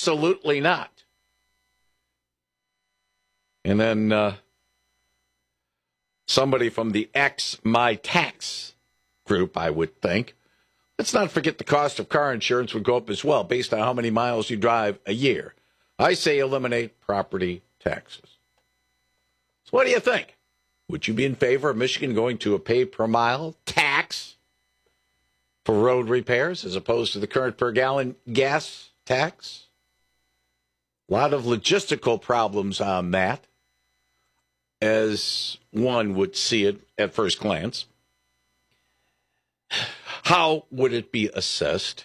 Absolutely not. And then somebody from the X My Tax group, I would think. Let's not forget the cost of car insurance would go up as well based on how many miles you drive a year. I say eliminate property taxes. So what do you think? Would you be in favor of Michigan going to a pay-per-mile tax for road repairs as opposed to the current per-gallon gas tax? A lot of logistical problems on that, as one would see it at first glance. How would it be assessed?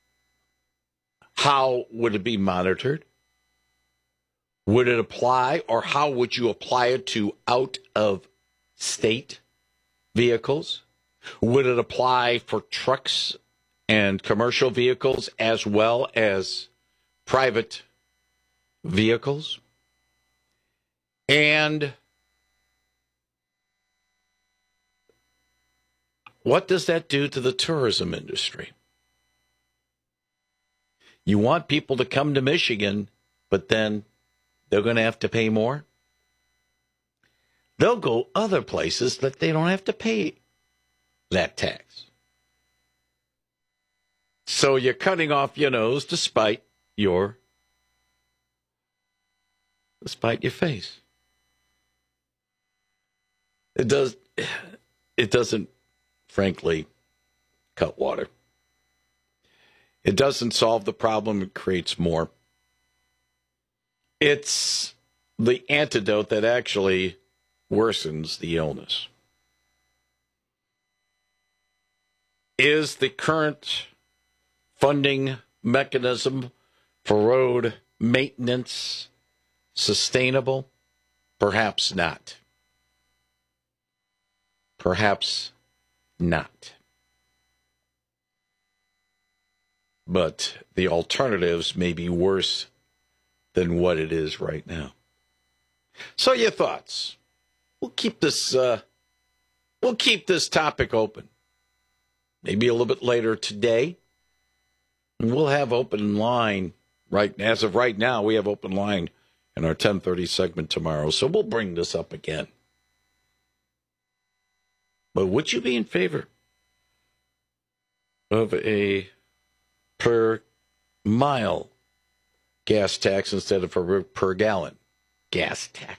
How would it be monitored? Would it apply, or how would you apply it to out-of-state vehicles? Would it apply for trucks and commercial vehicles as well as private vehicles? And what does that do to the tourism industry? You want people to come to Michigan, but then they're going to have to pay more? They'll go other places that they don't have to pay that tax. So you're cutting off your nose to spite your face. It doesn't, frankly, cut water. It doesn't solve the problem, it creates more. It's the antidote that actually worsens the illness. Is the current funding mechanism for road maintenance sustainable? Perhaps not. Perhaps not. But the alternatives may be worse than what it is right now. So your thoughts. We'll keep this topic open. Maybe a little bit later today. And we'll have open line as of right now, we have open line in our 10:30 segment tomorrow. So we'll bring this up again. But would you be in favor of a per mile gas tax instead of a per gallon gas tax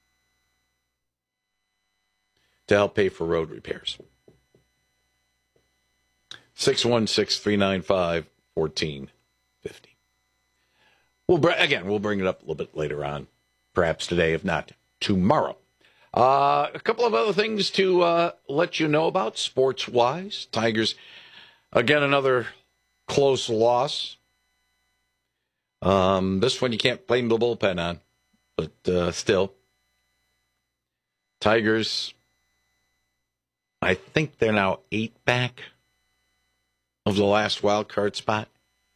to help pay for road repairs? 616-395-1450. We'll bring it up a little bit later on, perhaps today, if not tomorrow. A couple of other things to let you know about sports-wise. Tigers, again, another close loss. This one you can't blame the bullpen on, but still. Tigers, I think they're now 8 back of the last wild card spot.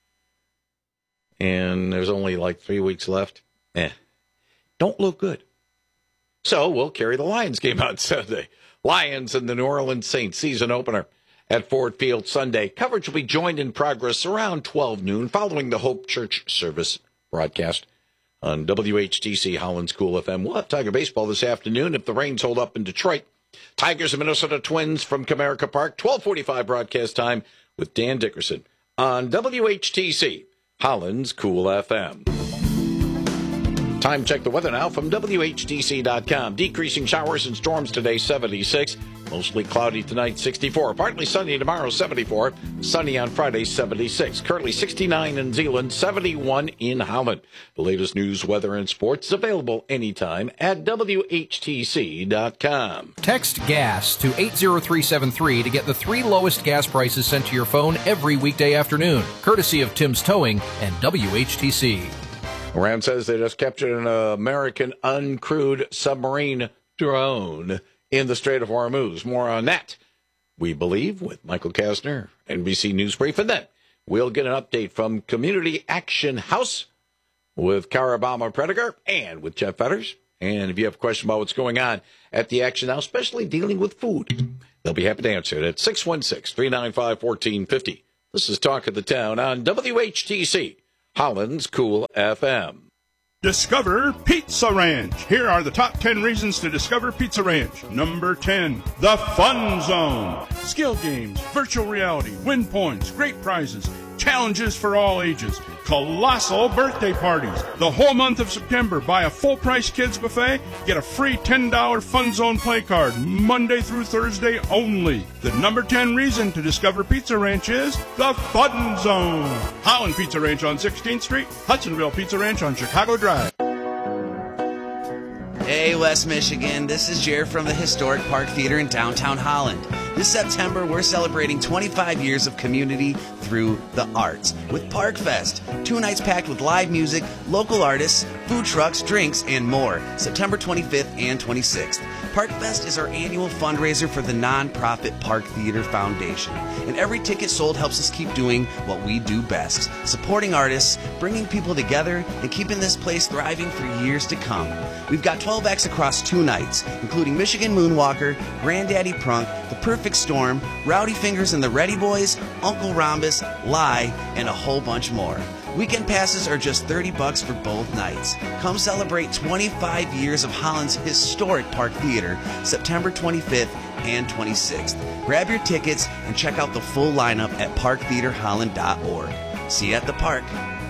And there's only like 3 weeks left. Don't look good. So we'll carry the Lions game on Sunday. Lions and the New Orleans Saints season opener at Ford Field Sunday. Coverage will be joined in progress around 12 noon following the Hope Church service broadcast on WHTC Holland's Cool FM. We'll have Tiger baseball this afternoon if the rains hold up in Detroit. Tigers and Minnesota Twins from Comerica Park. 12:45 broadcast time with Dan Dickerson on WHTC Holland's Cool FM. Time check the weather now from WHTC.com. Decreasing showers and storms today, 76. Mostly cloudy tonight, 64. Partly sunny tomorrow, 74. Sunny on Friday, 76. Currently 69 in Zeeland, 71 in Holland. The latest news, weather, and sports available anytime at WHTC.com. Text GAS to 80373 to get the 3 lowest gas prices sent to your phone every weekday afternoon, courtesy of Tim's Towing and WHTC. Iran says they just captured an American uncrewed submarine drone in the Strait of Hormuz. More on that, we believe, with Michael Kastner, NBC News Brief. And then we'll get an update from Community Action House with Kara Baumer-Prediger and with Jeff Fetters. And if you have a question about what's going on at the Action House, especially dealing with food, they'll be happy to answer it at 616-395-1450. This is Talk of the Town on WHTC Holland's Cool FM. Discover Pizza Ranch. Here are the top 10 reasons to discover Pizza Ranch. Number 10, the Fun Zone. Skill games, virtual reality, win points, great prizes, challenges for all ages, colossal birthday parties. The whole month of September, buy a full-price kids buffet, get a free $10 Fun Zone play card, Monday through Thursday only. The number 10 reason to discover Pizza Ranch is the Fun Zone. Holland Pizza Ranch on 16th Street, Hudsonville Pizza Ranch on Chicago Drive. Hey, West Michigan, this is Jared from the Historic Park Theater in downtown Holland. This September, we're celebrating 25 years of community through the arts with Park Fest. 2 nights packed with live music, local artists, food trucks, drinks, and more. September 25th and 26th. Park Fest is our annual fundraiser for the nonprofit Park Theater Foundation. And every ticket sold helps us keep doing what we do best. Supporting artists, bringing people together, and keeping this place thriving for years to come. We've got 12 acts across 2 nights, including Michigan Moonwalker, Granddaddy Prunk, The Perfect Storm, Rowdy Fingers and the Ready Boys, Uncle Rhombus, Lie, and a whole bunch more. Weekend passes are just $30 for both nights. Come celebrate 25 years of Holland's historic Park Theater, September 25th and 26th. Grab your tickets and check out the full lineup at parktheaterholland.org. See you at the park.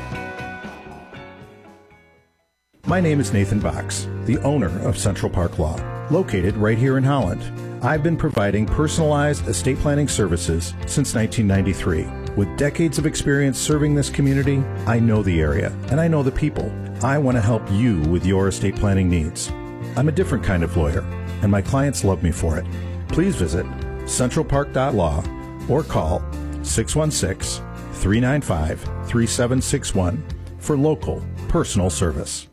My name is Nathan Box, the owner of Central Park Law, located right here in Holland. I've been providing personalized estate planning services since 1993. With decades of experience serving this community, I know the area and I know the people. I want to help you with your estate planning needs. I'm a different kind of lawyer, and my clients love me for it. Please visit centralpark.law or call 616-395-3761 for local personal service.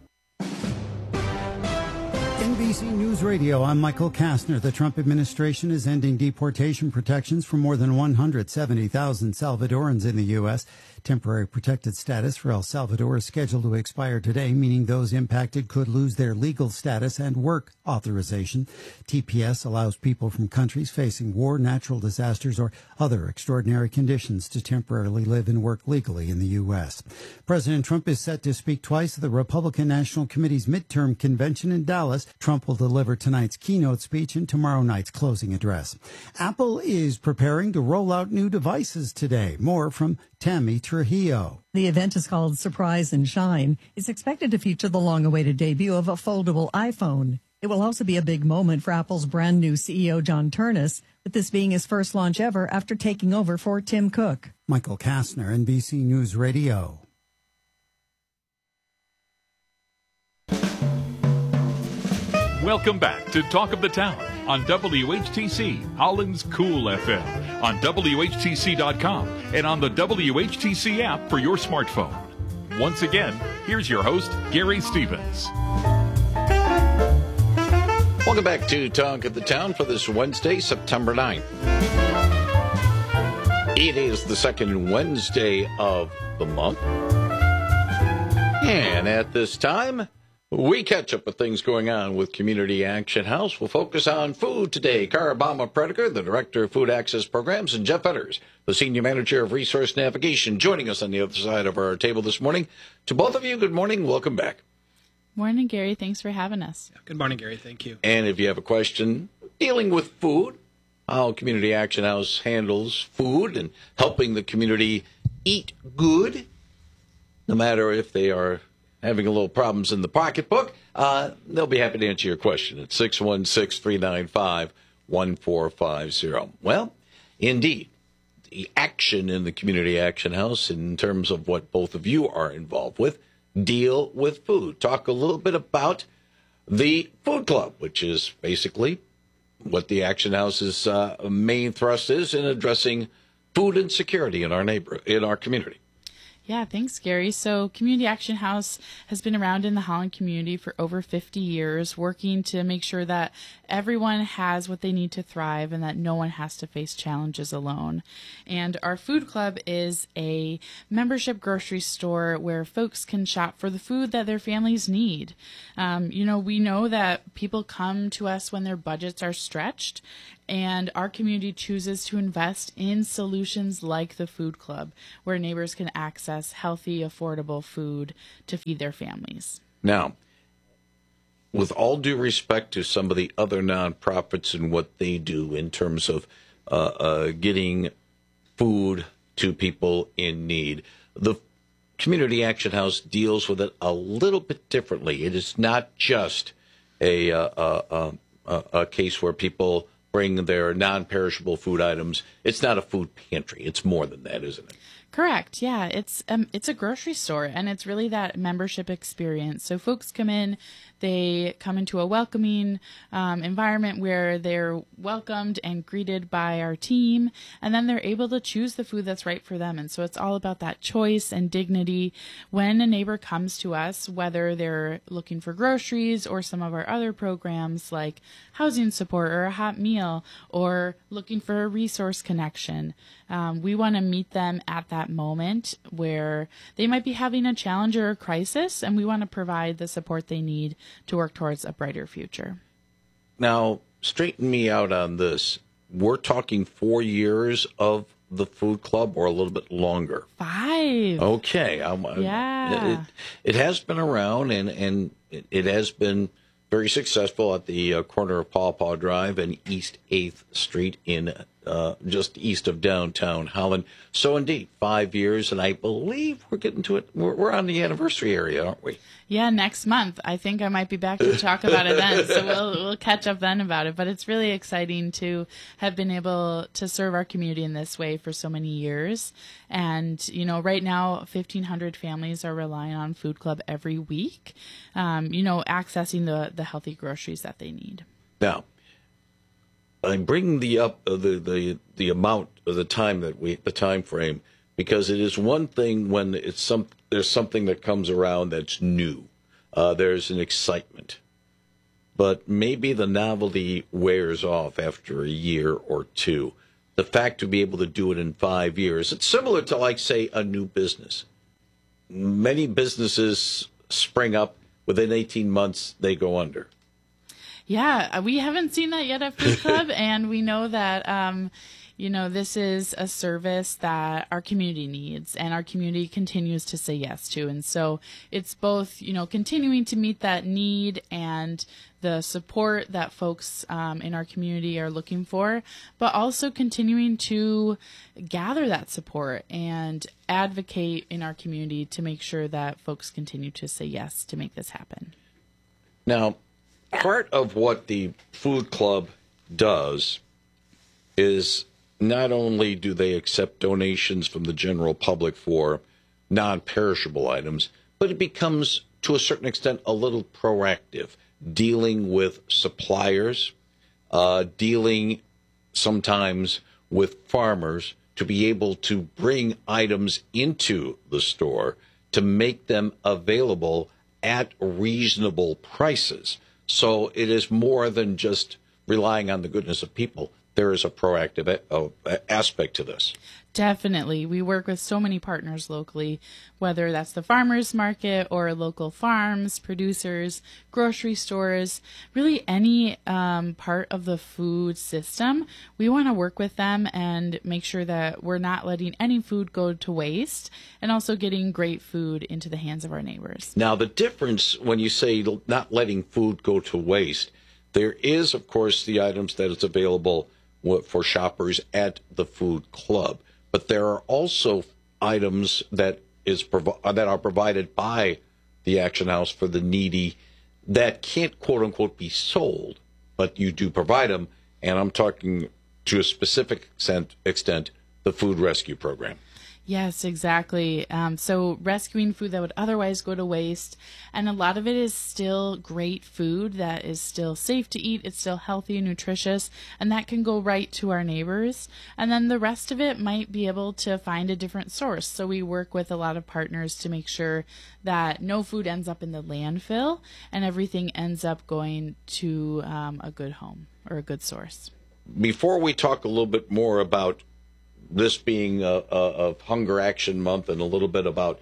NBC News Radio, I'm Michael Kastner. The Trump administration is ending deportation protections for more than 170,000 Salvadorans in the U.S. Temporary protected status for El Salvador is scheduled to expire today, meaning those impacted could lose their legal status and work authorization. TPS allows people from countries facing war, natural disasters, or other extraordinary conditions to temporarily live and work legally in the U.S. President Trump is set to speak twice at the Republican National Committee's midterm convention in Dallas. Trump will deliver tonight's keynote speech and tomorrow night's closing address. Apple is preparing to roll out new devices today. More from Tammy Trujillo. The event is called Surprise and Shine. It's expected to feature the long-awaited debut of a foldable iPhone. It will also be a big moment for Apple's brand new CEO, John Ternus, with this being his first launch ever after taking over for Tim Cook. Michael Kastner, NBC News Radio. Welcome back to Talk of the Town on WHTC, Holland's Cool FM, on WHTC.com, and on the WHTC app for your smartphone. Once again, here's your host, Gary Stevens. Welcome back to Talk of the Town for this Wednesday, September 9th. It is the second Wednesday of the month. And at this time, we catch up with things going on with Community Action House. We'll focus on food today. Karabama Prediker, the Director of Food Access Programs, and Jeff Edders, the Senior Manager of Resource Navigation, joining us on the other side of our table this morning. To both of you, good morning. Welcome back. Morning, Gary. Thanks for having us. Good morning, Gary. Thank you. And if you have a question dealing with food, how Community Action House handles food and helping the community eat good, no matter if they are having a little problems in the pocketbook, they'll be happy to answer your question at 616-395-1450. Well, indeed, the action in the Community Action House in terms of what both of you are involved with, deal with food. Talk a little bit about the Food Club, which is basically what the Action House's main thrust is in addressing food insecurity in our community. Yeah, thanks, Gary. So Community Action House has been around in the Holland community for over 50 years, working to make sure that everyone has what they need to thrive and that no one has to face challenges alone. And our food club is a membership grocery store where folks can shop for the food that their families need. We know that people come to us when their budgets are stretched, And our community chooses to invest in solutions like the Food Club, where neighbors can access healthy, affordable food to feed their families. Now, with all due respect to some of the other nonprofits and what they do in terms of getting food to people in need, the Community Action House deals with it a little bit differently. It is not just a case where people bring their non-perishable food items. It's not a food pantry. It's more than that, isn't it? Correct. Yeah, it's a grocery store, and it's really that membership experience. So folks come in, they come into a welcoming environment where they're welcomed and greeted by our team, and then they're able to choose the food that's right for them. And so it's all about that choice and dignity. When a neighbor comes to us, whether they're looking for groceries or some of our other programs like housing support or a hot meal or looking for a resource connection, we want to meet them at that moment where they might be having a challenge or a crisis, and we want to provide the support they need to work towards a brighter future. Now, straighten me out on this. We're talking 4 years of the Food Club or a little bit longer? 5. Okay. Yeah. It has been around, and it has been very successful at the corner of Paw Paw Drive and East 8th Street in just east of downtown Holland. So indeed, 5 years, and I believe we're getting to it. We're on the anniversary area, aren't we? Yeah, next month. I think I might be back to talk about it then, so we'll catch up then about it. But it's really exciting to have been able to serve our community in this way for so many years. And, you know, right now, 1,500 families are relying on Food Club every week, accessing the healthy groceries that they need. Now, I'm bringing the amount of the time the time frame, because it is one thing when there's something that comes around that's new. There's an excitement, but maybe the novelty wears off after a year or two. The fact to be able to do it in 5 years, it's similar to, like, say, a new business. Many businesses spring up within 18 months, they go under. Yeah, we haven't seen that yet at Food Club, and we know that, this is a service that our community needs, and our community continues to say yes to. And so it's both, continuing to meet that need and the support that folks in our community are looking for, but also continuing to gather that support and advocate in our community to make sure that folks continue to say yes to make this happen. Now, part of what the Food Club does is not only do they accept donations from the general public for non-perishable items, but it becomes, to a certain extent, a little proactive, dealing with suppliers, dealing sometimes with farmers to be able to bring items into the store to make them available at reasonable prices. So it is more than just relying on the goodness of people. There is a proactive aspect to this. Definitely. We work with so many partners locally, whether that's the farmers market or local farms, producers, grocery stores, really any part of the food system. We want to work with them and make sure that we're not letting any food go to waste, and also getting great food into the hands of our neighbors. Now, the difference when you say not letting food go to waste, there is, of course, the items that is available for shoppers at the Food Club. But there are also items that are provided by the Action House for the needy that can't, quote unquote, be sold, but you do provide them. And I'm talking to a specific extent, the food rescue program. Yes, exactly. So rescuing food that would otherwise go to waste, and a lot of it is still great food that is still safe to eat. It's still healthy and nutritious, and that can go right to our neighbors. And then the rest of it might be able to find a different source. So we work with a lot of partners to make sure that no food ends up in the landfill and everything ends up going to a good home or a good source. Before we talk a little bit more about this being a Hunger Action Month and a little bit about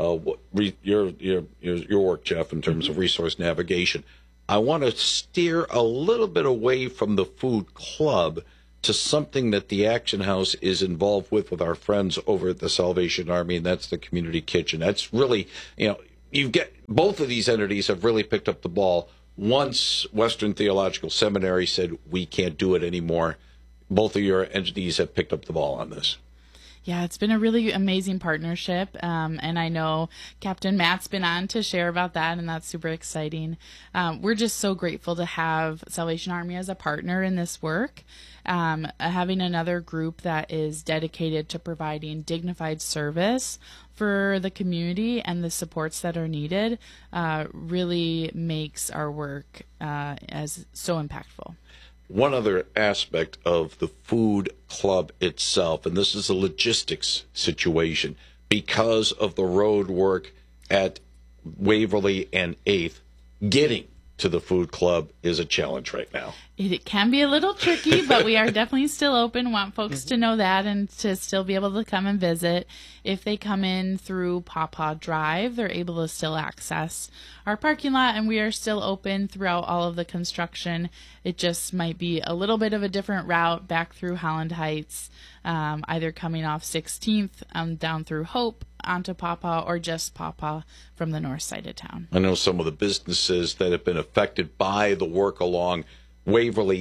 your work, Jeff, in terms of resource navigation, I want to steer a little bit away from the Food Club to something that the Action House is involved with our friends over at the Salvation Army, and that's the community kitchen. That's really, you get both of these entities have really picked up the ball. Once Western Theological Seminary said we can't do it anymore, both of your entities have picked up the ball on this. Yeah, it's been a really amazing partnership, and I know Captain Matt's been on to share about that, and that's super exciting. We're just so grateful to have Salvation Army as a partner in this work. Having another group that is dedicated to providing dignified service for the community and the supports that are needed really makes our work as so impactful. One other aspect of the food club itself, and this is a logistics situation, because of the road work at Waverly and 8th, getting to the food club is a challenge right now. It can be a little tricky, but we are definitely still open. Want folks to know that and to still be able to come and visit. If they come in through Pawpaw Drive, they're able to still access our parking lot, and we are still open throughout all of the construction. It just might be a little bit of a different route back through Holland Heights, either coming off 16th down through Hope onto Pawpaw, or just Pawpaw from the north side of town. I know some of the businesses that have been affected by the work along Waverly /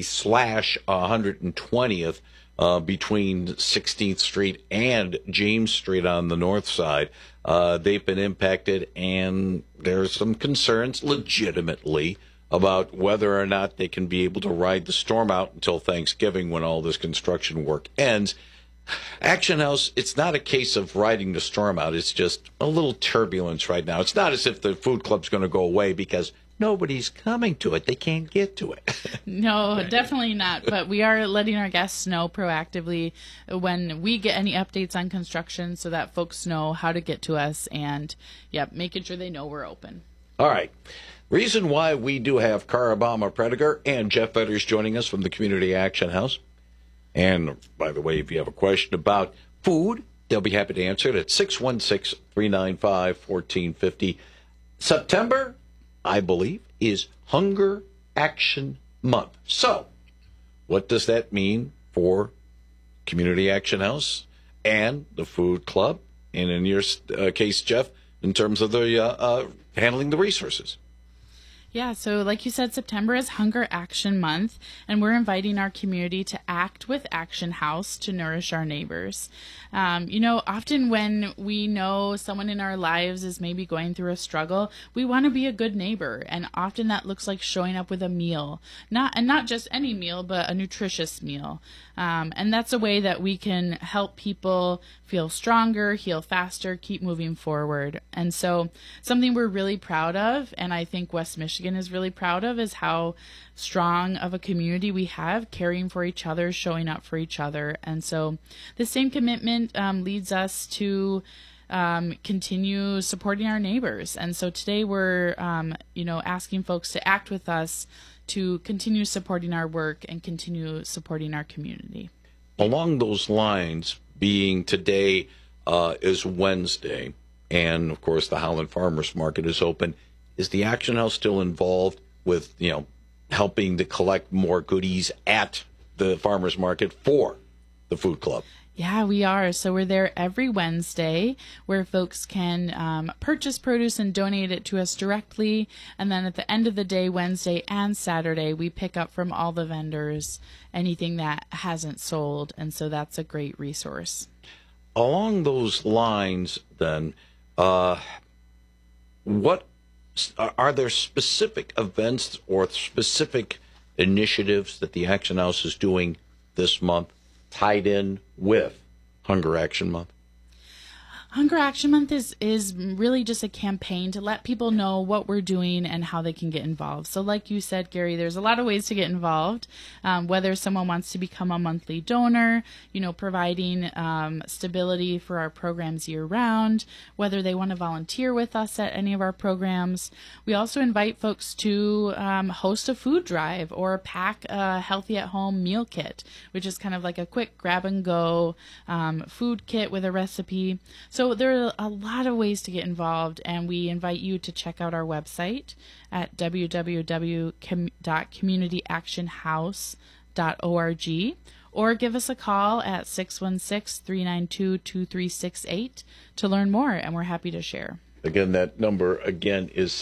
120th between 16th Street and James Street on the north side. They've been impacted, and there's some concerns legitimately about whether or not they can be able to ride the storm out until Thanksgiving when all this construction work ends. Action House, it's not a case of riding the storm out. It's just a little turbulence right now. It's not as if the food club's going to go away because nobody's coming to it. They can't get to it. No, definitely not. But we are letting our guests know proactively when we get any updates on construction so that folks know how to get to us and, making sure they know we're open. All right. Reason why we do have Cara Obama Prediger and Jeff Vetters joining us from the Community Action House. And, by the way, if you have a question about food, they'll be happy to answer it at 616-395-1450. September, I believe, is Hunger Action Month. So, what does that mean for Community Action House and the Food Club? And in your case, Jeff, in terms of the handling the resources. Yeah, so like you said, September is Hunger Action Month, and we're inviting our community to act with Action House to nourish our neighbors. Often when we know someone in our lives is maybe going through a struggle, we want to be a good neighbor, and often that looks like showing up with a meal, not just any meal, but a nutritious meal. And that's a way that we can help people feel stronger, heal faster, keep moving forward. And so something we're really proud of, and I think West Michigan is really proud of, is how strong of a community we have, caring for each other, showing up for each other. And so the same commitment leads us to continue supporting our neighbors. And so today we're, asking folks to act with us to continue supporting our work and continue supporting our community. Along those lines, being today is Wednesday, and of course the Holland Farmers Market is open, is the Action House still involved with, helping to collect more goodies at the farmers market for the food club? Yeah, we are. So we're there every Wednesday where folks can purchase produce and donate it to us directly. And then at the end of the day, Wednesday and Saturday, we pick up from all the vendors anything that hasn't sold. And so that's a great resource. Along those lines, then, what are there specific events or specific initiatives that the Action House is doing this month tied in with Hunger Action Month? Hunger Action Month is really just a campaign to let people know what we're doing and how they can get involved. So like you said, Gary, there's a lot of ways to get involved, whether someone wants to become a monthly donor, providing stability for our programs year-round, whether they want to volunteer with us at any of our programs. We also invite folks to host a food drive or pack a healthy at-home meal kit, which is kind of like a quick grab-and-go food kit with a recipe. So there are a lot of ways to get involved, and we invite you to check out our website at www.communityactionhouse.org, or give us a call at 616-392-2368 to learn more, and we're happy to share. Again, that number again is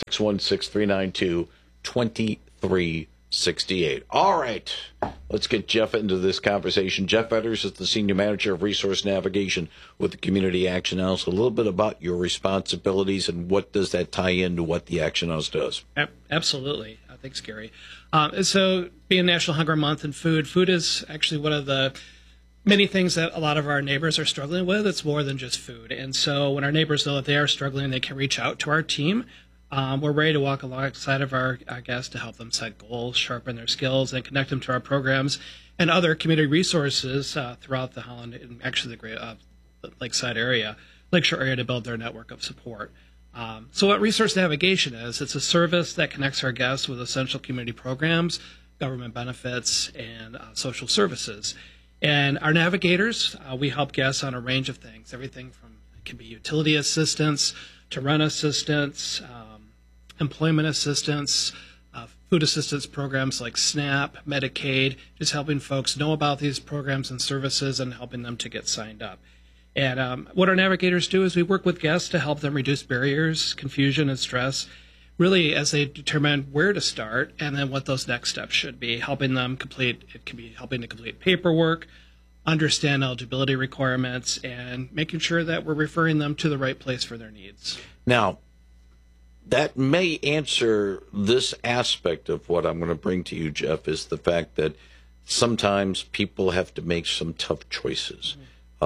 616-392-2368. All right, let's get Jeff into this conversation. Jeff Edders is the Senior Manager of Resource Navigation with the Community Action House. A little bit about your responsibilities and what does that tie into what the Action House does? Absolutely. Thanks, Gary. So being National Hunger Month and food is actually one of the many things that a lot of our neighbors are struggling with. It's more than just food. And so when our neighbors know that they are struggling, they can reach out to our team. We're ready to walk alongside of our guests to help them set goals, sharpen their skills, and connect them to our programs and other community resources throughout the Holland and actually the great lakeshore area to build their network of support. So what Resource Navigation is, it's a service that connects our guests with essential community programs, government benefits, and social services. And our navigators, we help guests on a range of things, everything from it can be utility assistance to rent assistance, employment assistance, food assistance programs like SNAP, Medicaid, just helping folks know about these programs and services and helping them to get signed up. And what our navigators do is we work with guests to help them reduce barriers, confusion, and stress, really as they determine where to start and then what those next steps should be, helping to complete paperwork, understand eligibility requirements, and making sure that we're referring them to the right place for their needs. Now, that may answer this aspect of what I'm going to bring to you, Jeff, is the fact that sometimes people have to make some tough choices.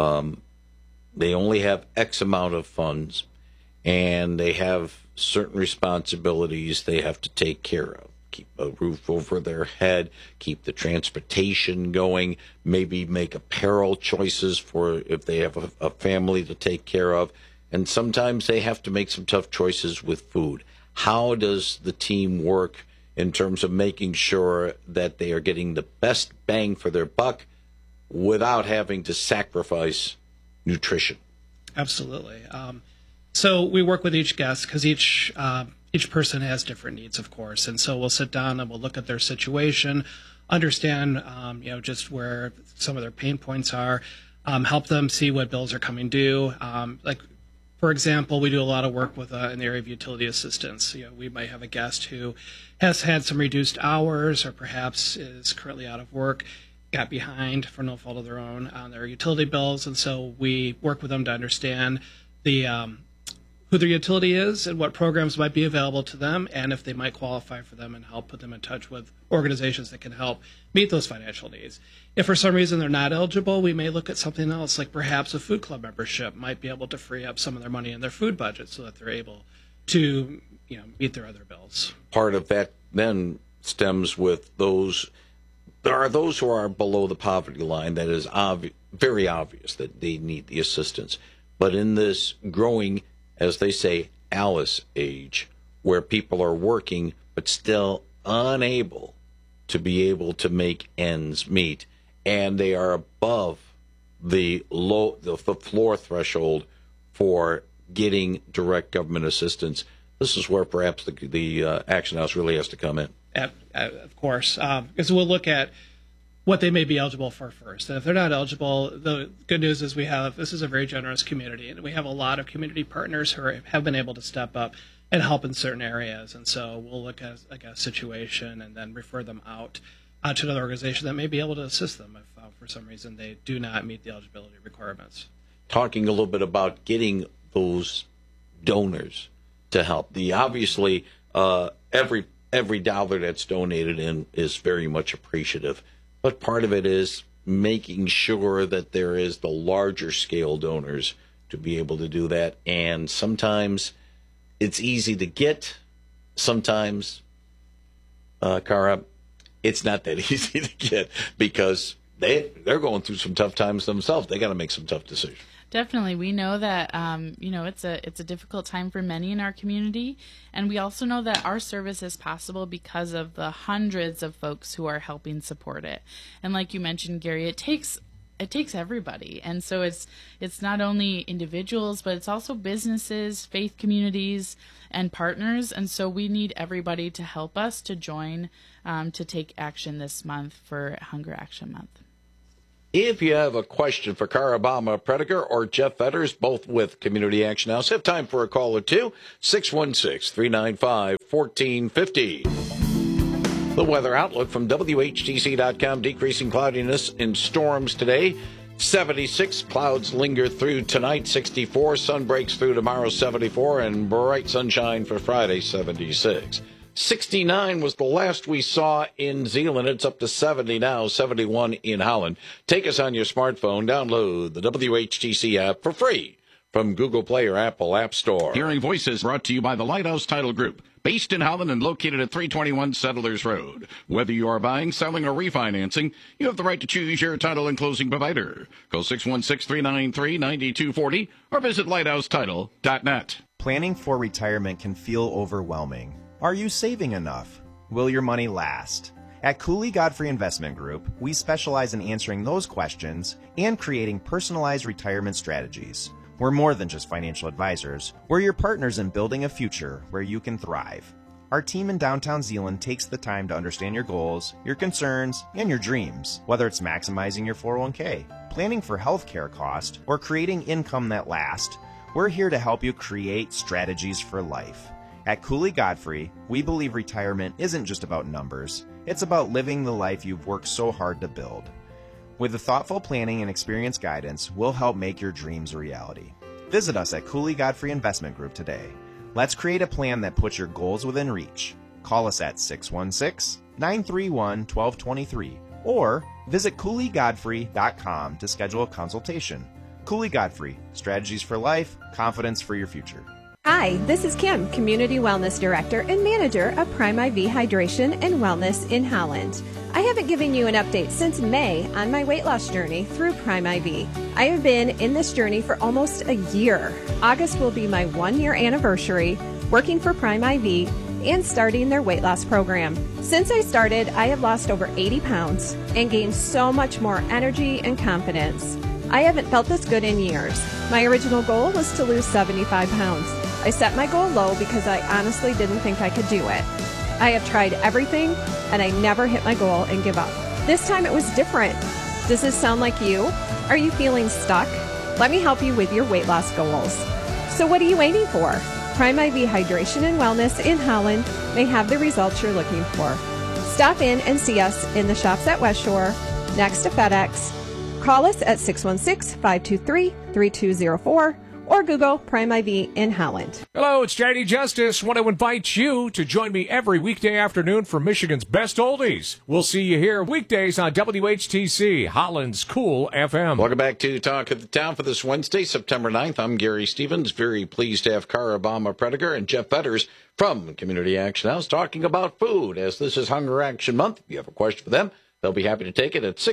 They only have X amount of funds, and they have certain responsibilities they have to take care of. Keep a roof over their head, keep the transportation going, maybe make apparel choices for if they have a family to take care of. And sometimes they have to make some tough choices with food. How does the team work in terms of making sure that they are getting the best bang for their buck without having to sacrifice nutrition? Absolutely. So we work with each guest because each person has different needs, of course. And so we'll sit down and we'll look at their situation, understand, just where some of their pain points are, help them see what bills are coming due. For example, we do a lot of work with in the area of utility assistance. We might have a guest who has had some reduced hours or perhaps is currently out of work, got behind for no fault of their own on their utility bills. And so we work with them to understand who their utility is and what programs might be available to them and if they might qualify for them and help put them in touch with organizations that can help meet those financial needs. If for some reason they're not eligible, we may look at something else, like perhaps a food club membership might be able to free up some of their money in their food budget so that they're able to meet their other bills. Part of that then stems with those. There are those who are below the poverty line that is very obvious that they need the assistance. But in this growing, as they say, Alice age, where people are working but still unable to be able to make ends meet, and they are above the floor threshold for getting direct government assistance, this is where perhaps the Action House really has to come in. Of course, because we'll look at what they may be eligible for first. And if they're not eligible, the good news is this is a very generous community, and we have a lot of community partners who have been able to step up and help in certain areas. And so we'll look at a situation and then refer them out to another organization that may be able to assist them if for some reason they do not meet the eligibility requirements. Talking a little bit about getting those donors to help. Obviously, every dollar that's donated in is very much appreciative. But part of it is making sure that there is the larger scale donors to be able to do that. And sometimes it's easy to get. Sometimes, Cara, it's not that easy to get because they're going through some tough times themselves. They got to make some tough decisions. Definitely. We know that, it's a difficult time for many in our community. And we also know that our service is possible because of the hundreds of folks who are helping support it. And like you mentioned, Gary, it takes everybody. And so it's not only individuals, but it's also businesses, faith communities, and partners. And so we need everybody to help us to join to take action this month for Hunger Action Month. If you have a question for Carabama Prediger or Jeff Fetters, both with Community Action House, have time for a call or two, 616-395-1450. The weather outlook from WHTC.com, decreasing cloudiness in storms today. 76, clouds linger through tonight, 64, sun breaks through tomorrow, 74, and bright sunshine for Friday, 76. 69 was the last we saw in Zeeland. It's up to 70 now, 71 in Holland. Take us on your smartphone. Download the WHTC app for free from Google Play or Apple App Store. Hearing Voices brought to you by the Lighthouse Title Group, based in Holland and located at 321 Settlers Road. Whether you are buying, selling, or refinancing, you have the right to choose your title and closing provider. Call 616-393-9240 or visit lighthousetitle.net. Planning for retirement can feel overwhelming. Are you saving enough? Will your money last? At Cooley Godfrey Investment Group, we specialize in answering those questions and creating personalized retirement strategies. We're more than just financial advisors. We're your partners in building a future where you can thrive. Our team in downtown Zeeland takes the time to understand your goals, your concerns, and your dreams, whether it's maximizing your 401k, planning for healthcare costs, or creating income that lasts. We're here to help you create strategies for life. At Cooley Godfrey, we believe retirement isn't just about numbers. It's about living the life you've worked so hard to build. With the thoughtful planning and experienced guidance, we'll help make your dreams a reality. Visit us at Cooley Godfrey Investment Group today. Let's create a plan that puts your goals within reach. Call us at 616-931-1223 or visit CooleyGodfrey.com to schedule a consultation. Cooley Godfrey, strategies for life, confidence for your future. Hi, this is Kim, Community Wellness Director and Manager of Prime IV Hydration and Wellness in Holland. I haven't given you an update since May on my weight loss journey through Prime IV. I have been in this journey for almost a year. August will be my 1-year anniversary working for Prime IV and starting their weight loss program. Since I started, I have lost over 80 pounds and gained so much more energy and confidence. I haven't felt this good in years. My original goal was to lose 75 pounds. I set my goal low because I honestly didn't think I could do it. I have tried everything and I never hit my goal and give up. This time it was different. Does this sound like you? Are you feeling stuck? Let me help you with your weight loss goals. So what are you waiting for? Prime IV Hydration and Wellness in Holland may have the results you're looking for. Stop in and see us in the shops at West Shore, next to FedEx. Call us at 616-523-3204 or Google Prime IV in Holland. Hello, it's JD Justice. Want to invite you to join me every weekday afternoon for Michigan's Best Oldies. We'll see you here weekdays on WHTC, Holland's Cool FM. Welcome back to Talk of the Town for this Wednesday, September 9th. I'm Gary Stevens. Very pleased to have Carabama Prediger and Jeff Fetters from Community Action House talking about food. As this is Hunger Action Month, if you have a question for them, they'll be happy to take it at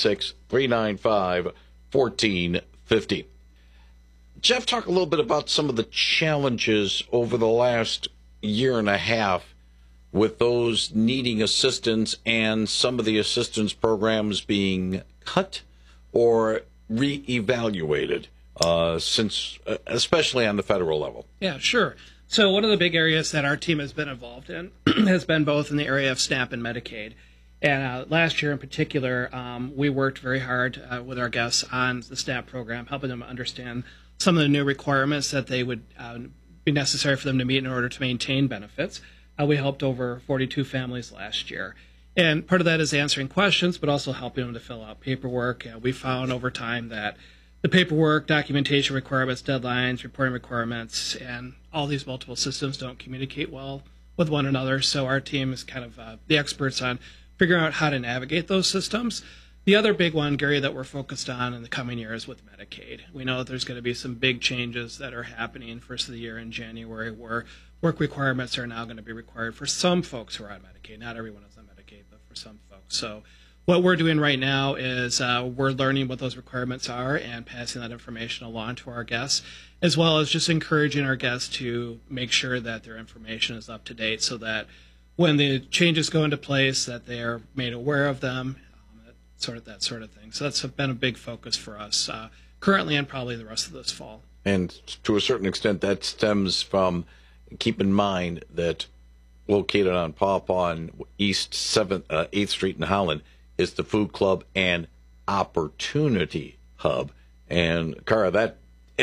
616-395-1450. Jeff, talk a little bit about some of the challenges over the last year and a half with those needing assistance and some of the assistance programs being cut or reevaluated, since, especially on the federal level. Yeah, sure. So one of the big areas that our team has been involved in has been both in the area of SNAP and Medicaid. And last year in particular, we worked very hard with our guests on the SNAP program, helping them understand some of the new requirements that they would be necessary for them to meet in order to maintain benefits. We helped over 42 families last year. And part of that is answering questions, but also helping them to fill out paperwork. We found over time that the paperwork, documentation requirements, deadlines, reporting requirements, and all these multiple systems don't communicate well with one another. So our team is kind of the experts on figuring out how to navigate those systems. The other big one, Gary, that we're focused on in the coming year is with Medicaid. We know that there's going to be some big changes that are happening first of the year in January, where work requirements are now going to be required for some folks who are on Medicaid. Not everyone is on Medicaid, but for some folks. So what we're doing right now is we're learning what those requirements are and passing that information along to our guests, as well as just encouraging our guests to make sure that their information is up to date so that when the changes go into place, that they are made aware of them, that sort of thing. So that's been a big focus for us currently and probably the rest of this fall. And to a certain extent, that stems from, keep in mind that located on Paw Paw and East 8th Street in Holland is the Food Club and Opportunity Hub. And Cara,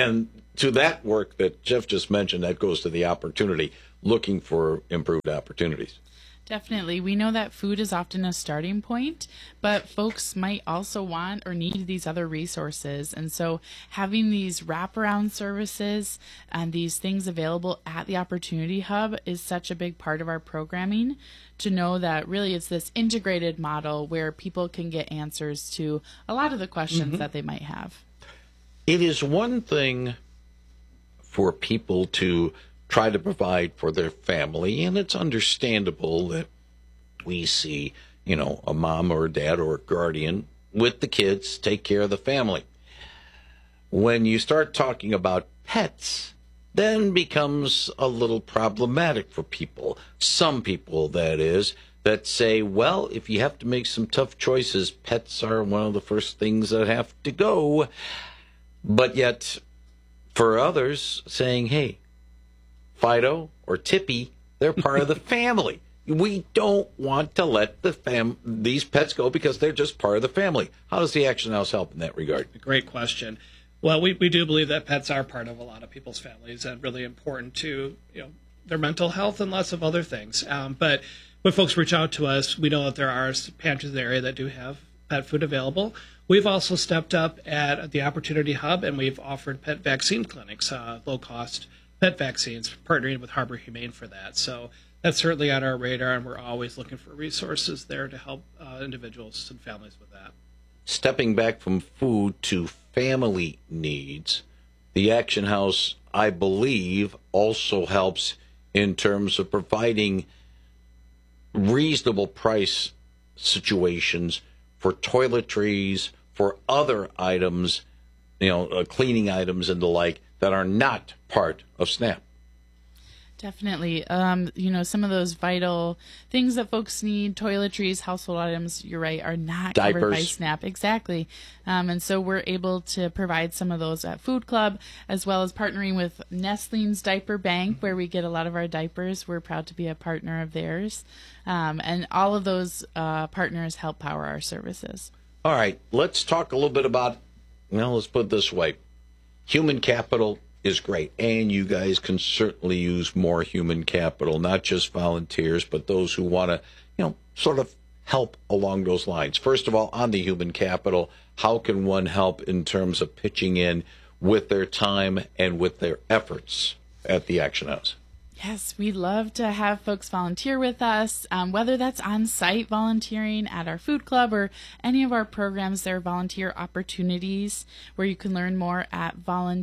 to that work that Jeff just mentioned, that goes to the opportunity, looking for improved opportunities. Definitely. We know that food is often a starting point, but folks might also want or need these other resources. And so having these wraparound services and these things available at the Opportunity Hub is such a big part of our programming, to know that really it's this integrated model where people can get answers to a lot of the questions that they might have. It is one thing for people to try to provide for their family, and it's understandable that we see, a mom or a dad or a guardian with the kids take care of the family. When you start talking about pets, then becomes a little problematic for people. Some people, that is, that say, well, if you have to make some tough choices, pets are one of the first things that have to go. But yet, for others, saying, hey, Fido or Tippy, they're part of the family. We don't want to let these pets go because they're just part of the family. How does the Action House help in that regard? Great question. Well, we do believe that pets are part of a lot of people's families and really important to their mental health and lots of other things. But when folks reach out to us, we know that there are pantries in the area that do have pet food available. We've also stepped up at the Opportunity Hub, and we've offered pet vaccine clinics, low-cost pet vaccines, partnering with Harbor Humane for that. So that's certainly on our radar, and we're always looking for resources there to help individuals and families with that. Stepping back from food to family needs, the Action House, I believe, also helps in terms of providing reasonable price situations for toiletries, for other items, cleaning items and the like, that are not part of SNAP. Definitely. Some of those vital things that folks need, toiletries, household items, you're right, are not covered by SNAP. Exactly. And so we're able to provide some of those at Food Club, as well as partnering with Nestle's Diaper Bank, where we get a lot of our diapers. We're proud to be a partner of theirs. And all of those partners help power our services. All right. Let's talk a little bit about, let's put it this way. Human capital is great, and you guys can certainly use more human capital, not just volunteers, but those who want to, sort of help along those lines. First of all, on the human capital, how can one help in terms of pitching in with their time and with their efforts at the Action House? Yes, we'd love to have folks volunteer with us, whether that's on-site volunteering at our food club or any of our programs. There are volunteer opportunities where you can learn more at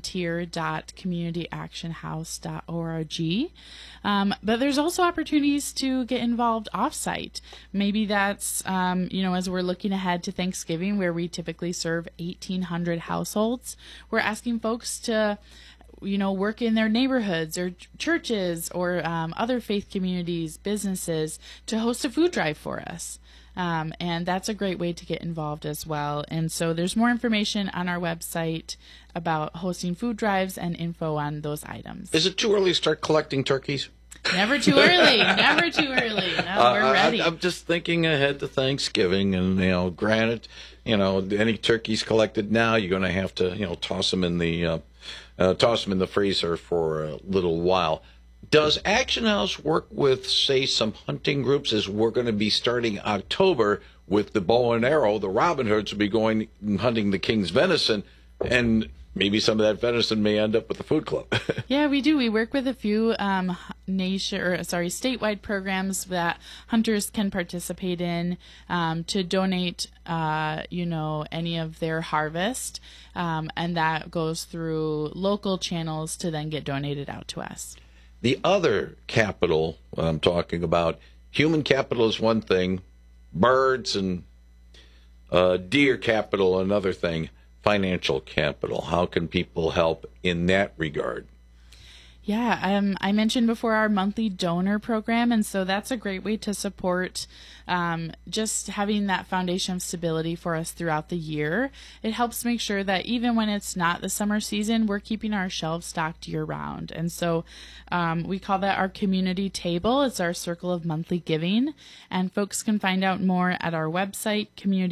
volunteer.communityactionhouse.org. But there's also opportunities to get involved off-site. Maybe that's, as we're looking ahead to Thanksgiving, where we typically serve 1,800 households, we're asking folks to work in their neighborhoods or churches or other faith communities, businesses, to host a food drive for us. And that's a great way to get involved as well. And so there's more information on our website about hosting food drives and info on those items. Is it too early to start collecting turkeys? Never too early. Never too early. No, we're ready. I'm just thinking ahead to Thanksgiving, and granted, any turkeys collected now, you're going to have to, toss them in the freezer for a little while. Does Action House work with, say, some hunting groups? As we're going to be starting October with the bow and arrow, the Robin Hoods will be going hunting the king's venison, and maybe some of that venison may end up with the food club. Yeah, we do. We work with a few statewide programs that hunters can participate in to donate, any of their harvest, and that goes through local channels to then get donated out to us. The other capital I'm talking about, human capital is one thing, birds and deer capital another thing. Financial capital. How can people help in that regard? Yeah, I mentioned before our monthly donor program, and so that's a great way to support just having that foundation of stability for us throughout the year. It helps make sure that even when it's not the summer season, we're keeping our shelves stocked year-round. And so we call that our community table. It's our circle of monthly giving, and folks can find out more at our website,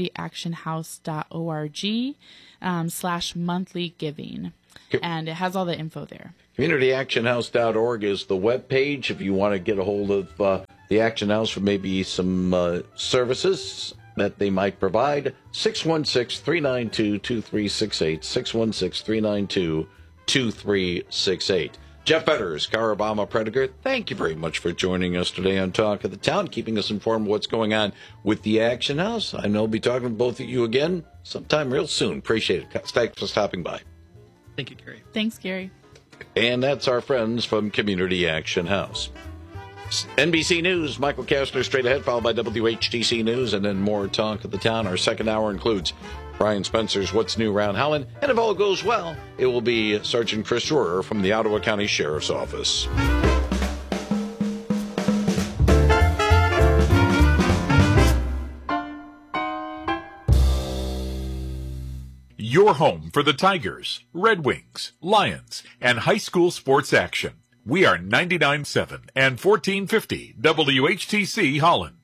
communityactionhouse.org/monthly giving, and it has all the info there. CommunityActionHouse.org is the webpage if you want to get a hold of the Action House for maybe some services that they might provide. 616-392-2368, 616-392-2368. Jeff Fetters, Carabama Prediger, thank you very much for joining us today on Talk of the Town, keeping us informed of what's going on with the Action House. I know I'll be talking to both of you again sometime real soon. Appreciate it. Thanks for stopping by. Thank you, Gary. Thanks, Gary. And that's our friends from Community Action House. NBC News, Michael Kastner straight ahead, followed by WHTC News, and then more Talk of the Town. Our second hour includes Brian Spencer's What's New Around Howland. And if all goes well, it will be Sergeant Chris Rohrer from the Ottawa County Sheriff's Office. Your home for the Tigers, Red Wings, Lions, and high school sports action. We are 99.7 and 1450 WHTC Holland.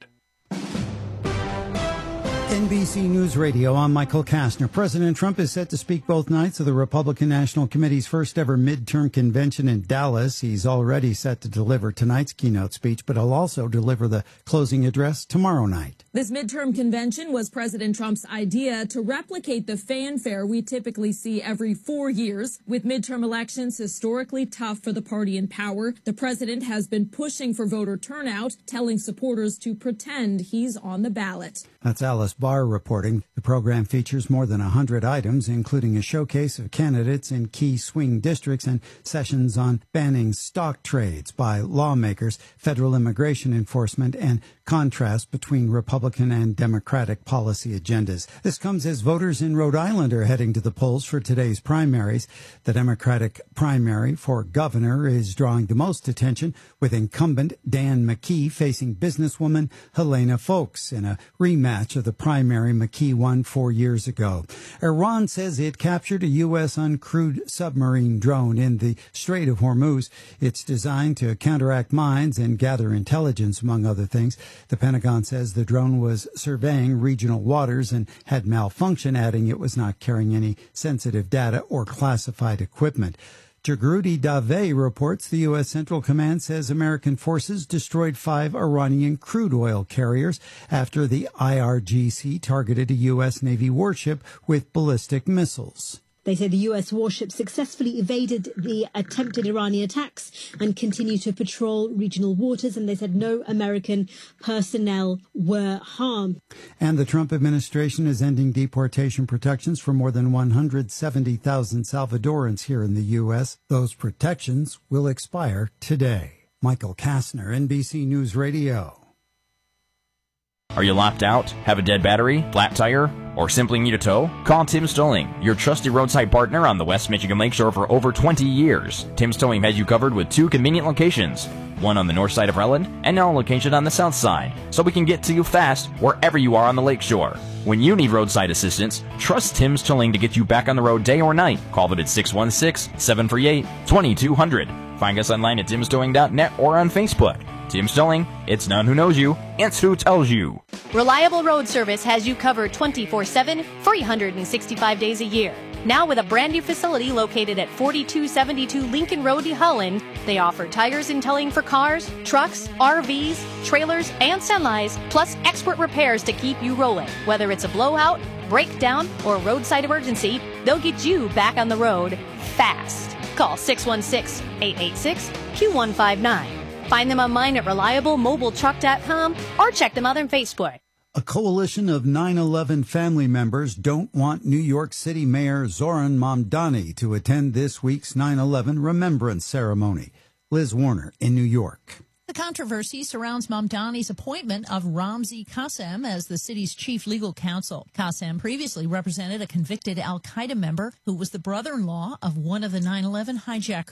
NBC News Radio, I'm Michael Kastner. President Trump is set to speak both nights of the Republican National Committee's first ever midterm convention in Dallas. He's already set to deliver tonight's keynote speech, but he'll also deliver the closing address tomorrow night. This midterm convention was President Trump's idea to replicate the fanfare we typically see every 4 years. With midterm elections historically tough for the party in power, the president has been pushing for voter turnout, telling supporters to pretend he's on the ballot. That's Alice Barr reporting. The program features more than 100 items, including a showcase of candidates in key swing districts and sessions on banning stock trades by lawmakers, federal immigration enforcement, and contrast between Republican and Democratic policy agendas. This comes as voters in Rhode Island are heading to the polls for today's primaries. The Democratic primary for governor is drawing the most attention, with incumbent Dan McKee facing businesswoman Helena Foulkes in a rematch of the primary McKee won 4 years ago. Iran says it captured a U.S. uncrewed submarine drone in the Strait of Hormuz. It's designed to counteract mines and gather intelligence, among other things. The Pentagon says the drone was surveying regional waters and had malfunction, adding it was not carrying any sensitive data or classified equipment. Jagrudi Dave reports the U.S. Central Command says American forces destroyed 5 Iranian crude oil carriers after the IRGC targeted a U.S. Navy warship with ballistic missiles. They say the U.S. warship successfully evaded the attempted Iranian attacks and continued to patrol regional waters, and they said no American personnel were harmed. And the Trump administration is ending deportation protections for more than 170,000 Salvadorans here in the U.S. Those protections will expire today. Michael Kastner, NBC News Radio. Are you locked out? Have a dead battery? Flat tire? Or simply need a tow? Call Tim's Towing, your trusted roadside partner on the West Michigan Lakeshore for over 20 years. Tim's Towing has you covered with 2 convenient locations, one on the north side of Relland and now a location on the south side, so we can get to you fast wherever you are on the lakeshore. When you need roadside assistance, trust Tim's Towing to get you back on the road day or night. Call them at 616-738-2200. Find us online at timstowing.net or on Facebook. Tim's Towing, it's not who knows you, it's who tells you. Reliable Road Service has you covered 24/7, 365 days a year. Now with a brand new facility located at 4272 Lincoln Road, Holland, they offer tires and towing for cars, trucks, RVs, trailers, and semis, plus expert repairs to keep you rolling. Whether it's a blowout, breakdown, or roadside emergency, they'll get you back on the road fast. Call 616-886-2159. Find them online at reliablemobiletruck.com or check them out on Facebook. A coalition of 9/11 family members don't want New York City Mayor Zoran Mamdani to attend this week's 9/11 remembrance ceremony. Liz Warner in New York. The controversy surrounds Mamdani's appointment of Ramzi Qassem as the city's chief legal counsel. Qassem previously represented a convicted al-Qaeda member who was the brother-in-law of one of the 9/11 hijackers.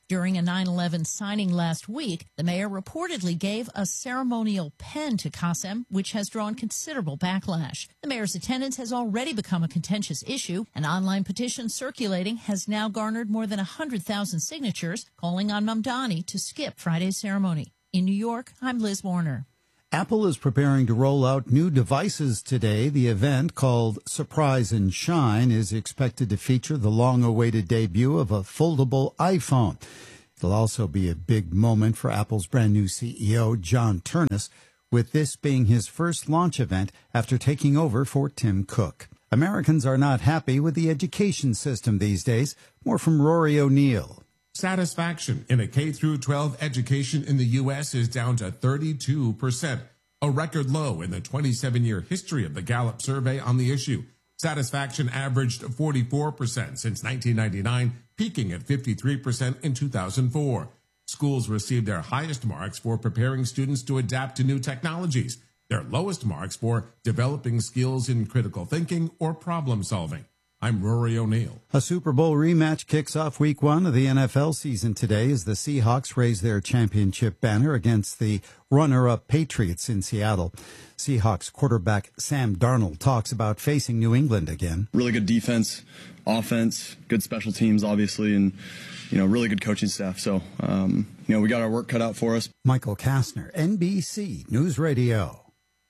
During a 9/11 signing last week, the mayor reportedly gave a ceremonial pen to Qasem, which has drawn considerable backlash. The mayor's attendance has already become a contentious issue. An online petition circulating has now garnered more than 100,000 signatures, calling on Mamdani to skip Friday's ceremony. In New York, I'm Liz Warner. Apple is preparing to roll out new devices today. The event, called Surprise and Shine, is expected to feature the long-awaited debut of a foldable iPhone. It'll also be a big moment for Apple's brand new CEO, John Ternus, with this being his first launch event after taking over for Tim Cook. Americans are not happy with the education system these days. More from Rory O'Neill. Satisfaction in a K-12 education in the U.S. is down to 32%, a record low in the 27-year history of the Gallup survey on the issue. Satisfaction averaged 44% since 1999, peaking at 53% in 2004. Schools received their highest marks for preparing students to adapt to new technologies, their lowest marks for developing skills in critical thinking or problem solving. I'm Rory O'Neill. A Super Bowl rematch kicks off week 1 of the NFL season today as the Seahawks raise their championship banner against the runner-up Patriots in Seattle. Seahawks quarterback Sam Darnold talks about facing New England again. Really good defense, offense, good special teams, obviously, and, really good coaching staff. So, we got our work cut out for us. Michael Kastner, NBC News Radio.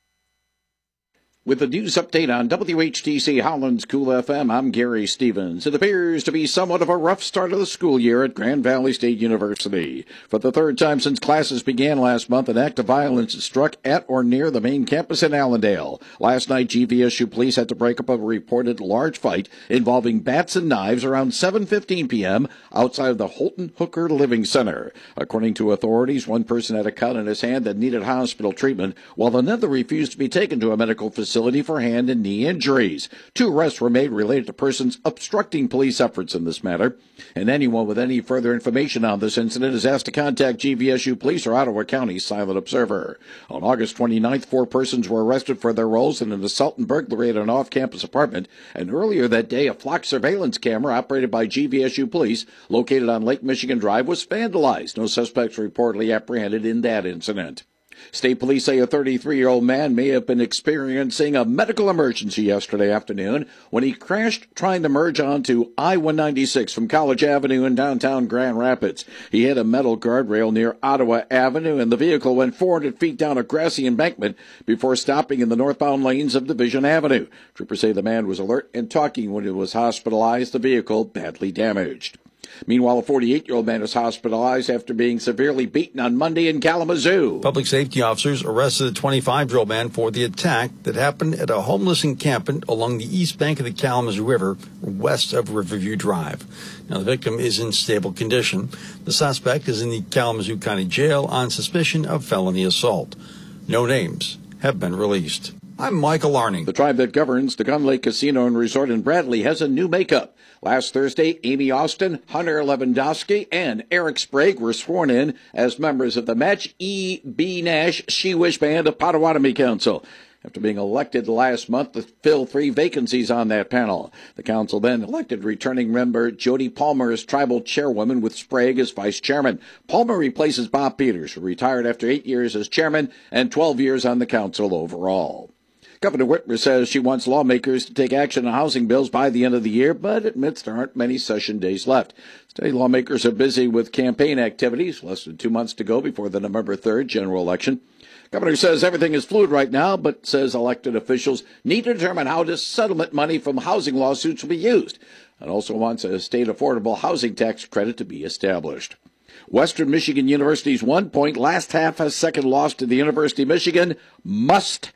With the news update on WHTC Holland's Cool FM, I'm Gary Stevens. It appears to be somewhat of a rough start of the school year at Grand Valley State University. For the third time since classes began last month, an act of violence struck at or near the main campus in Allendale. Last night, GVSU police had to break up a reported large fight involving bats and knives around 7:15 p.m. outside of the Holton Hooker Living Center. According to authorities, one person had a cut in his hand that needed hospital treatment, while another refused to be taken to a medical facility for hand and knee injuries. 2 arrests were made related to persons obstructing police efforts in this matter. And anyone with any further information on this incident is asked to contact GVSU Police or Ottawa County Silent Observer. On August 29th, 4 persons were arrested for their roles in an assault and burglary at an off-campus apartment. And earlier that day, a flock surveillance camera operated by GVSU Police located on Lake Michigan Drive was vandalized. No suspects were reportedly apprehended in that incident. State police say a 33-year-old man may have been experiencing a medical emergency yesterday afternoon when he crashed trying to merge onto I-196 from College Avenue in downtown Grand Rapids. He hit a metal guardrail near Ottawa Avenue, and the vehicle went 400 feet down a grassy embankment before stopping in the northbound lanes of Division Avenue. Troopers say the man was alert and talking when he was hospitalized, the vehicle badly damaged. Meanwhile, a 48-year-old man is hospitalized after being severely beaten on Monday in Kalamazoo. Public safety officers arrested a 25-year-old man for the attack that happened at a homeless encampment along the east bank of the Kalamazoo River, west of Riverview Drive. Now, the victim is in stable condition. The suspect is in the Kalamazoo County Jail on suspicion of felony assault. No names have been released. I'm Michael Arning. The tribe that governs the Gun Lake Casino and Resort in Bradley has a new makeup. Last Thursday, Amy Austin, Hunter Lewandowski, and Eric Sprague were sworn in as members of the Match E.B. Nash She-Wish Band of Potawatomi Council. After being elected last month to fill 3 vacancies on that panel. The council then elected returning member Jody Palmer as tribal chairwoman with Sprague as vice chairman. Palmer replaces Bob Peters, who retired after 8 years as chairman and 12 years on the council overall. Governor Whitmer says she wants lawmakers to take action on housing bills by the end of the year, but admits there aren't many session days left. State lawmakers are busy with campaign activities, less than 2 months to go before the November 3rd general election. Governor says everything is fluid right now, but says elected officials need to determine how this settlement money from housing lawsuits will be used, and also wants a state affordable housing tax credit to be established. Western Michigan University's 1-point last half-second loss to the University of Michigan must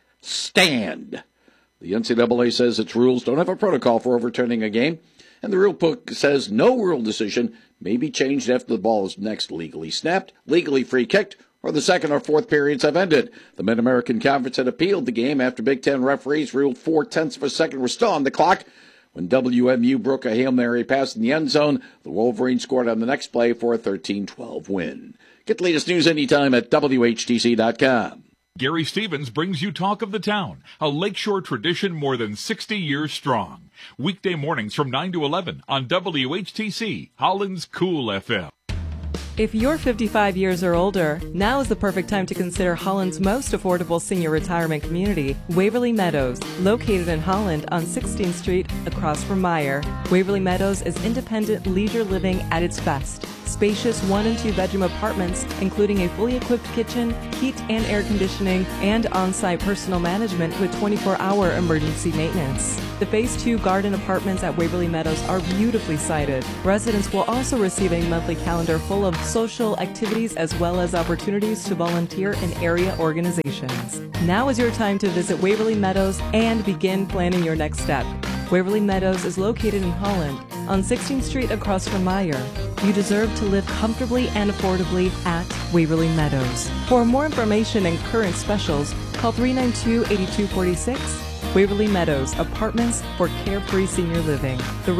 stand. The NCAA says its rules don't have a protocol for overturning a game, and the rule book says no rule decision may be changed after the ball is next legally snapped, legally free-kicked, or the second or fourth periods have ended. The Mid-American Conference had appealed the game after Big Ten referees ruled 0.4 of a second were still on the clock. When WMU broke a Hail Mary pass in the end zone, the Wolverines scored on the next play for a 13-12 win. Get the latest news anytime at WHTC.com. Gary Stevens brings you Talk of the Town, a lakeshore tradition more than 60 years strong. Weekday mornings from 9 to 11 on WHTC, Holland's Cool FM. If you're 55 years or older, now is the perfect time to consider Holland's most affordable senior retirement community, Waverly Meadows, located in Holland on 16th Street across from Meyer. Waverly Meadows is independent leisure living at its best. Spacious 1 and 2 bedroom apartments, including a fully equipped kitchen, heat and air conditioning, and on-site personal management with 24-hour emergency maintenance. The Phase 2 garden apartments at Waverly Meadows are beautifully sited. Residents will also receive a monthly calendar full of social activities as well as opportunities to volunteer in area organizations. Now is your time to visit Waverly Meadows and begin planning your next step. Waverly Meadows is located in Holland on 16th Street across from Meyer. You deserve to live comfortably and affordably at Waverly Meadows. For more information and current specials, call 392-8246. Waverly Meadows, apartments for carefree senior living.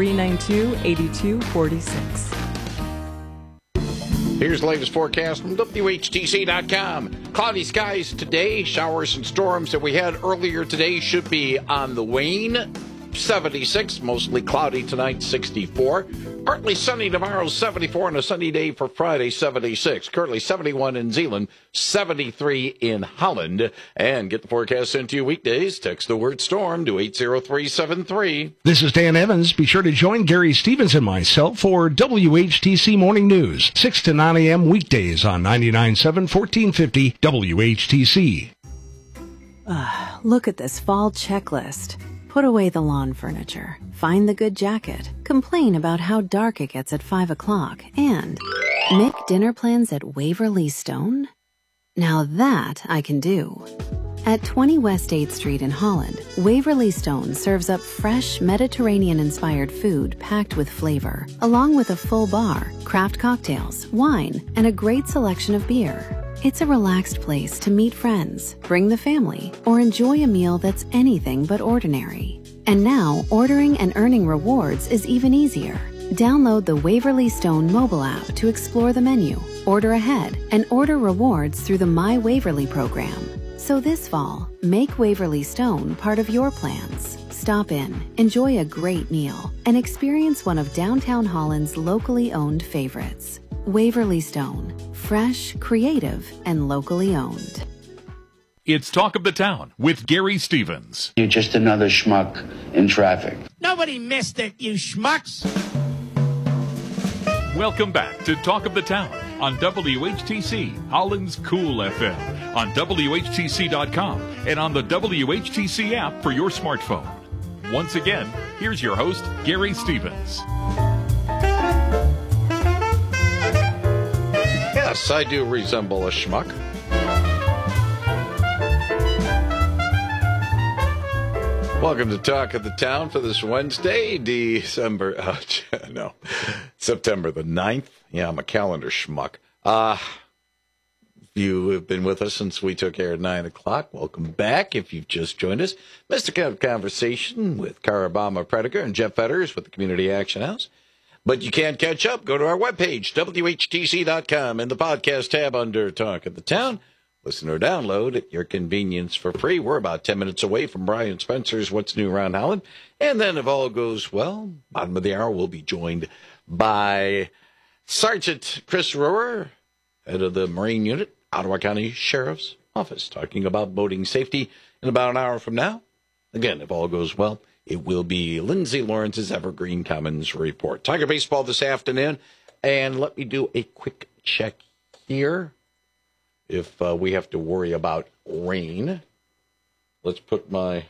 392-8246. Here's the latest forecast from WHTC.com. Cloudy skies today. Showers and storms that we had earlier today should be on the wane. 76, mostly cloudy tonight, 64. Partly sunny tomorrow, 74, and a sunny day for Friday, 76. Currently 71 in Zeeland, 73 in Holland. And get the forecast sent to you weekdays. Text the word storm to 80373. This is Dan Evans. Be sure to join Gary Stevens and myself for WHTC Morning News, 6 to 9 a.m. weekdays on 99.7, 1450 WHTC. Look at this fall checklist. Put away the lawn furniture, find the good jacket, complain about how dark it gets at 5 o'clock, and make dinner plans at Waverly Stone? Now that I can do. At 20 West 8th Street in Holland, Waverly Stone serves up fresh Mediterranean-inspired food packed with flavor, along with a full bar, craft cocktails, wine, and a great selection of beer. It's a relaxed place to meet friends, bring the family, or enjoy a meal that's anything but ordinary. And now, ordering and earning rewards is even easier. Download the Waverly Stone mobile app to explore the menu, order ahead, and order rewards through the My Waverly program. So this fall, make Waverly Stone part of your plans. Stop in, enjoy a great meal, and experience one of downtown Holland's locally owned favorites. Waverly Stone. Fresh, creative, and locally owned. It's Talk of the Town with Gary Stevens. You're just another schmuck in traffic. Nobody missed it, you schmucks. Welcome back to Talk of the Town on WHTC, Holland's Cool FM, on WHTC.com, and on the WHTC app for your smartphone. Once again, here's your host, Gary Stevens. Yes, I do resemble a schmuck. Welcome to Talk of the Town for this Wednesday, September the 9th. Yeah, I'm a calendar schmuck. You have been with us since we took air at 9 o'clock. Welcome back. If you've just joined us, missed a conversation with Carabama Prediger and Jeff Fetters with the Community Action House. But you can't catch up. Go to our webpage, WHTC.com, in the podcast tab under Talk of the Town. Listen or download at your convenience for free. We're about 10 minutes away from Brian Spencer's What's New Around Holland. And then if all goes well, bottom of the hour, we'll be joined by Sergeant Chris Rohrer, head of the Marine Unit, Ottawa County Sheriff's Office, talking about boating safety in about an hour from now. Again, if all goes well, it will be Lindsay Lawrence's Evergreen Commons Report. Tiger Baseball this afternoon. And let me do a quick check here. If we have to worry about rain, let's put my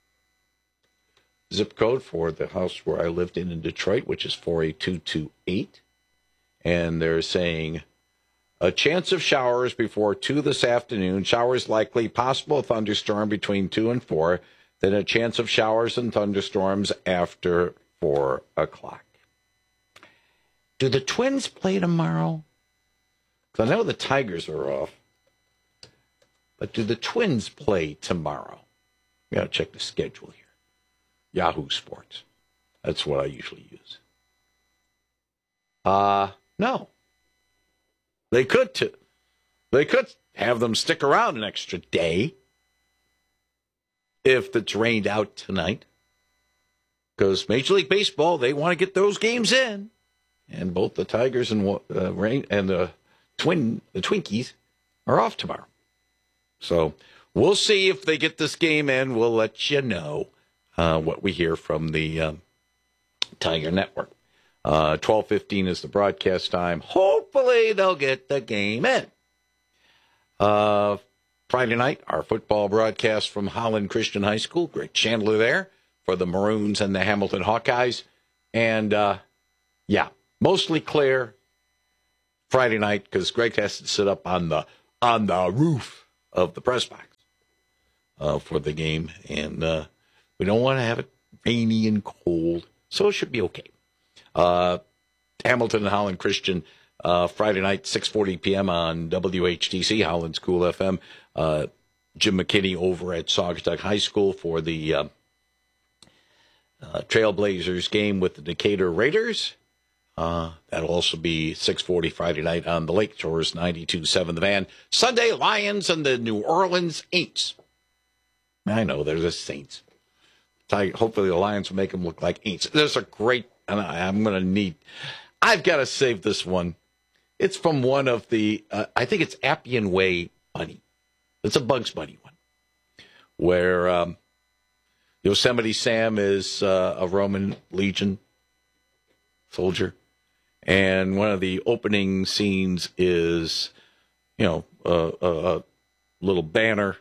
zip code for the house where I lived in Detroit, which is 48228. And they're saying a chance of showers before 2 this afternoon. Showers likely, possible thunderstorm between 2 and 4. Then a chance of showers and thunderstorms after 4 o'clock. Do the Twins play tomorrow? Because I know the Tigers are off. But do the Twins play tomorrow? We got to check the schedule here. Yahoo Sports. That's what I usually use. No. They could have them stick around an extra day if it's rained out tonight. Because Major League Baseball, they want to get those games in. And both the Tigers and Twinkies are off tomorrow. So we'll see if they get this game in. We'll let you know what we hear from the Tiger Network. 12:15 is the broadcast time. Hopefully they'll get the game in. Friday night, our football broadcast from Holland Christian High School. Greg Chandler there for the Maroons and the Hamilton Hawkeyes. And, mostly clear Friday night because Greg has to sit up on the roof of the press box for the game. And we don't want to have it rainy and cold, so it should be okay. Hamilton and Holland Christian, Friday night, 6:40 p.m. on WHTC, Holland's Cool FM. Jim McKinney over at Saugatuck High School for the Trailblazers game with the Decatur Raiders. That'll also be 6:40 Friday night on the Lake Shores 92.7 The Van. Sunday, Lions and the New Orleans Aints. I know, they're the Saints. Hopefully the Lions will make them look like Aints. There's a great, and I've got to save this one. It's from one of the, I think it's Appian Way Bunny. It's a Bugs Bunny one, where Yosemite Sam is a Roman legion soldier. And one of the opening scenes is, a little banner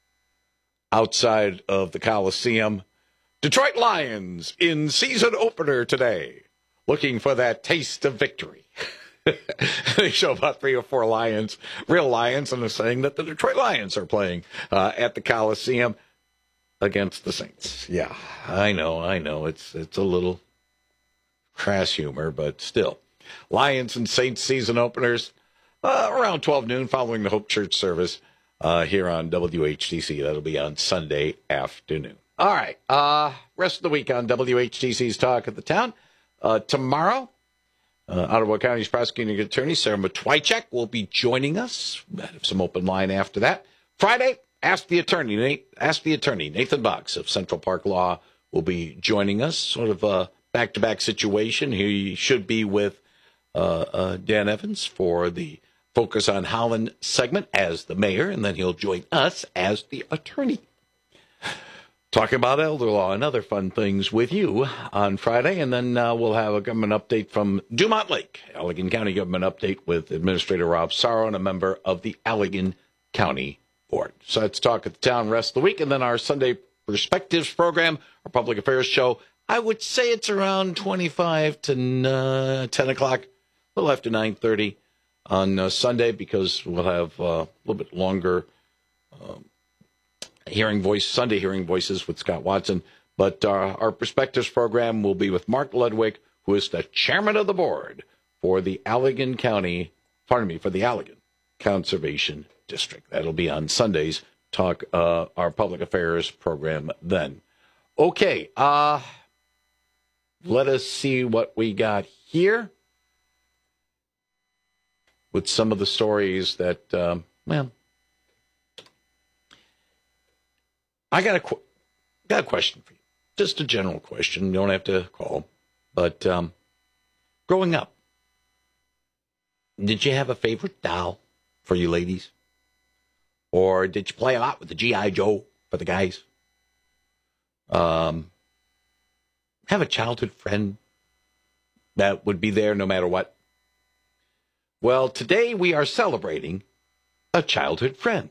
outside of the Coliseum. Detroit Lions in season opener today, looking for that taste of victory. They show about 3 or 4 Lions, real Lions, and they're saying that the Detroit Lions are playing at the Coliseum against the Saints. Yeah, I know. It's a little crass humor, but still. Lions and Saints season openers around 12 noon following the Hope Church service here on WHTC. That'll be on Sunday afternoon. All right, rest of the week on WHTC's Talk of the Town. Tomorrow, Ottawa County's prosecuting attorney, Sarah Matwychak, will be joining us. We'll have some open line after that. Friday, Ask the Attorney, Nathan Box of Central Park Law will be joining us. Sort of a back-to-back situation. He should be with Dan Evans for the Focus on Holland segment as the mayor, and then he'll join us as the attorney. Talking about elder law and other fun things with you on Friday, and then we'll have a government update from Dumont Lake, Allegan County government update with Administrator Rob Sorrow and a member of the Allegan County Board. So let's talk at the town rest of the week, and then our Sunday Perspectives program, our public affairs show. I would say it's around 25 to 10 o'clock, a little after 9:30 on Sunday, because we'll have a little bit longer Sunday hearing voices with Scott Watson. But our Perspectives program will be with Mark Ludwig, who is the chairman of the board for the Allegan Conservation District. That'll be on Sundays. Talk our public affairs program then. Okay, let us see what we got here with some of the stories that, I got a question for you. Just a general question. You don't have to call. But growing up, did you have a favorite doll for you ladies? Or did you play a lot with the G.I. Joe for the guys? Have a childhood friend that would be there no matter what? Well, today we are celebrating a childhood friend.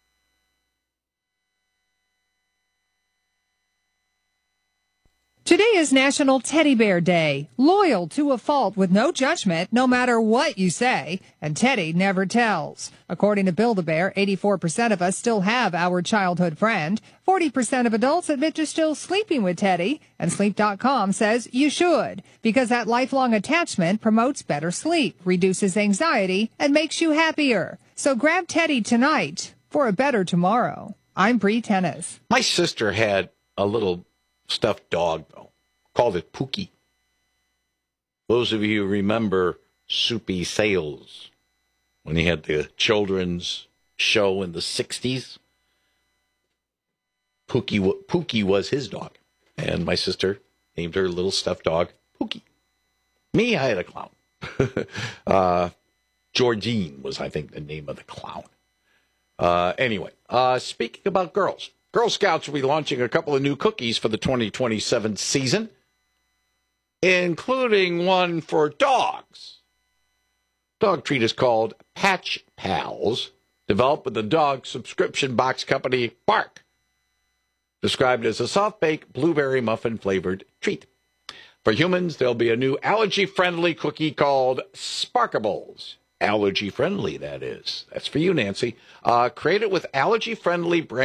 Today is National Teddy Bear Day. Loyal to a fault with no judgment, no matter what you say. And Teddy never tells. According to Build-A-Bear, 84% of us still have our childhood friend. 40% of adults admit to still sleeping with Teddy. And Sleep.com says you should, because that lifelong attachment promotes better sleep, reduces anxiety, and makes you happier. So grab Teddy tonight for a better tomorrow. I'm Bree Tennis. My sister had a little stuffed dog, though. Called it Pookie. Those of you who remember Soupy Sales, when he had the children's show in the 60s, Pookie was his dog. And my sister named her little stuffed dog Pookie. Me, I had a clown. Georgine was, I think, the name of the clown. Anyway, speaking about girls, Girl Scouts will be launching a couple of new cookies for the 2027 season, including one for dogs. Dog treat is called Patch Pals, developed with the dog subscription box company Bark. Described as a soft-baked blueberry muffin-flavored treat. For humans, there'll be a new allergy-friendly cookie called Sparkables. Allergy-friendly, that is. That's for you, Nancy. Created with allergy-friendly brand